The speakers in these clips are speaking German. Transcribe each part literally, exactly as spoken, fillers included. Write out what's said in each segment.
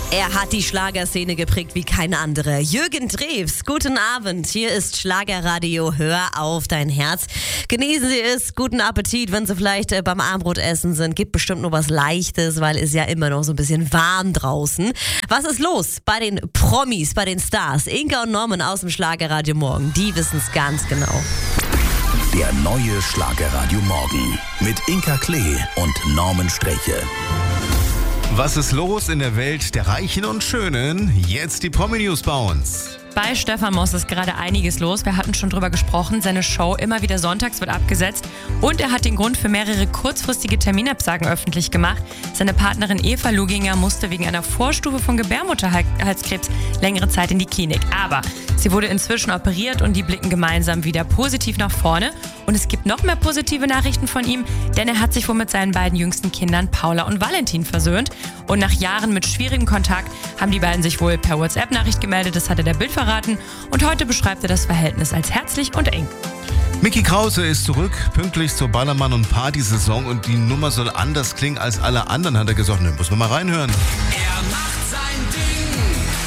Er hat die Schlagerszene geprägt wie kein anderer. Jürgen Drews, guten Abend. Hier ist Schlagerradio. Hör auf dein Herz. Genießen Sie es. Guten Appetit, wenn Sie vielleicht äh, beim Abendbrotessen sind. Gibt bestimmt nur was Leichtes, weil es ja immer noch so ein bisschen warm draußen. Was ist los bei den Promis, bei den Stars? Inka und Norman aus dem Schlagerradio Morgen. Die wissen es ganz genau. Der neue Schlagerradio Morgen mit Inka Klee und Norman Streche. Was ist los in der Welt der Reichen und Schönen? Jetzt die Promi-News bei uns. Bei Stefan Moss ist gerade einiges los. Wir hatten schon drüber gesprochen. Seine Show immer wieder sonntags wird abgesetzt. Und er hat den Grund für mehrere kurzfristige Terminabsagen öffentlich gemacht. Seine Partnerin Eva Luginger musste wegen einer Vorstufe von Gebärmutterhalskrebs längere Zeit in die Klinik. Aber sie wurde inzwischen operiert und die blicken gemeinsam wieder positiv nach vorne. Und es gibt noch mehr positive Nachrichten von ihm, denn er hat sich wohl mit seinen beiden jüngsten Kindern Paula und Valentin versöhnt. Und nach Jahren mit schwierigem Kontakt haben die beiden sich wohl per WhatsApp-Nachricht gemeldet. Das hatte der Bild verraten. Und heute beschreibt er das Verhältnis als herzlich und eng. Micky Krause ist zurück, pünktlich zur Ballermann- und Partysaison. Und die Nummer soll anders klingen als alle anderen, hat er gesagt. Ne, muss man mal reinhören. Er macht sein Ding.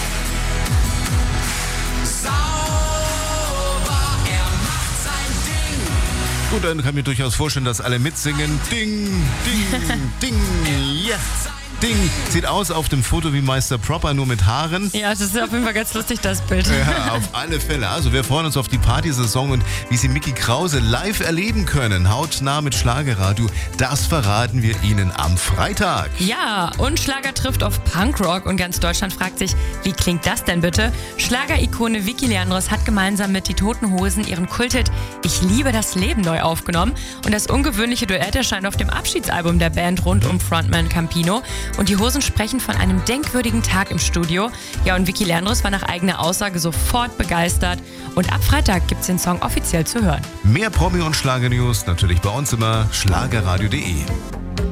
Sauber. Er macht sein Ding. Gut, dann kann ich mir durchaus vorstellen, dass alle mitsingen. Ding, ding, ding, ja. Ding. Sieht aus auf dem Foto wie Meister Proper, nur mit Haaren. Ja, das ist auf jeden Fall ganz lustig, das Bild. Ja, auf alle Fälle. Also wir freuen uns auf die Partysaison und wie Sie Micky Krause live erleben können. Hautnah mit Schlagerradio. Das verraten wir Ihnen am Freitag. Ja, und Schlager trifft auf Punkrock und ganz Deutschland fragt sich, wie klingt das denn bitte? Schlager-Ikone Vicky Leandros hat gemeinsam mit Die Toten Hosen ihren Kulthit Ich liebe das Leben neu aufgenommen. Und das ungewöhnliche Duett erscheint auf dem Abschiedsalbum der Band rund um Frontman Campino. Und die Hosen sprechen von einem denkwürdigen Tag im Studio. Ja, und Vicky Leandros war nach eigener Aussage sofort begeistert. Und ab Freitag gibt's den Song offiziell zu hören. Mehr Promi- und Schlager-News natürlich bei uns immer schlagerradio punkt de.